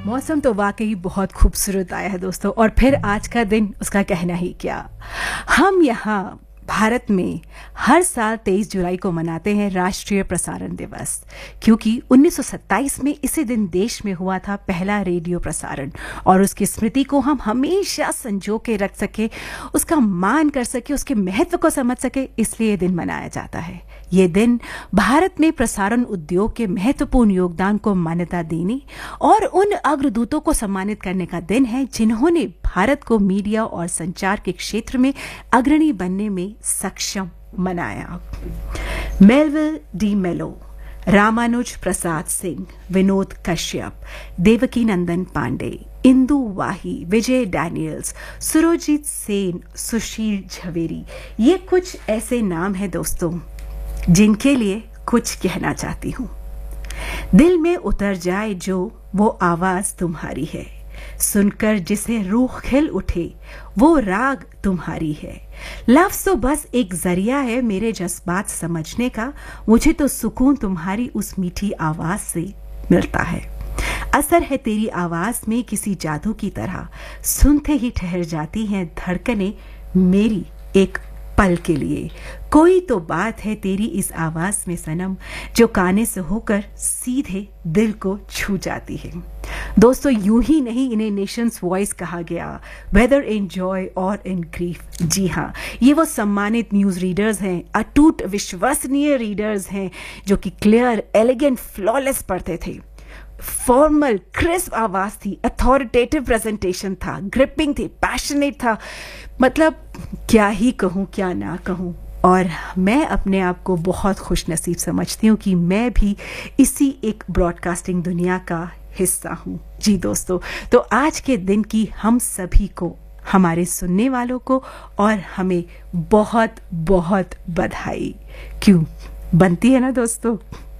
मौसम तो वाकई बहुत खूबसूरत आया है दोस्तों, और फिर आज का दिन उसका कहना ही क्या। हम यहाँ भारत में हर साल 23 जुलाई को मनाते हैं राष्ट्रीय प्रसारण दिवस, क्योंकि 1927 में इसी दिन देश में हुआ था पहला रेडियो प्रसारण, और उसकी स्मृति को हम हमेशा संजो के रख सके, उसका मान कर सके, उसके महत्व को समझ सके, इसलिए ये दिन मनाया जाता है। ये दिन भारत में प्रसारण उद्योग के महत्वपूर्ण योगदान को मान्यता देने और उन अग्रदूतों को सम्मानित करने का दिन है जिन्होंने भारत को मीडिया और संचार के क्षेत्र में अग्रणी बनने में सक्षम बनाया। मेलविल डी मेलो, रामानुज प्रसाद सिंह, विनोद कश्यप, देवकी नंदन पांडे, इंदु वाही, विजय डैनियल्स, सुरजीत सेन, सुशील झवेरी, ये कुछ ऐसे नाम हैं दोस्तों जिनके लिए कुछ कहना चाहती हूं। दिल में उतर जाए जो वो आवाज तुम्हारी है, सुनकर जिसे रूह खिल उठे वो राग तुम्हारी है। लफ्ज़ तो बस एक जरिया है मेरे जज्बात समझने का, मुझे तो सुकून तुम्हारी उस मीठी आवाज से मिलता है। असर है तेरी आवाज में किसी जादू की तरह, सुनते ही ठहर जाती हैं धड़कनें मेरी एक पल के लिए। कोई तो बात है तेरी इस आवाज में सनम, जो काने से होकर सीधे दिल को छू जाती है। दोस्तों, यूं ही नहीं इन्हें नेशंस वॉइस कहा गया, वेदर इन जॉय और इन ग्रीफ। जी हाँ, ये वो सम्मानित न्यूज रीडर्स हैं, अटूट विश्वसनीय रीडर्स हैं, जो कि क्लियर, एलिगेंट, फ्लॉलेस पढ़ते थे। फॉर्मल क्रिस्प आवाज थी, अथॉरिटेटिव प्रेजेंटेशन था, ग्रिपिंग थी, पैशनेट था, मतलब क्या ही कहूँ क्या ना कहूँ। और मैं अपने आप को बहुत खुश नसीब समझती हूँ कि मैं भी इसी एक ब्रॉडकास्टिंग दुनिया का हिस्सा हूँ। जी दोस्तों, तो आज के दिन की हम सभी को, हमारे सुनने वालों को और हमें बहुत बहुत बधाई। क्यों बनती है ना दोस्तों।